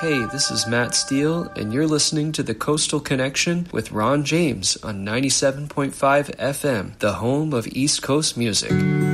Hey, this is Matt Steele, and you're listening to The Coastal Connection with Ron James on 97.5 FM, the home of East Coast music.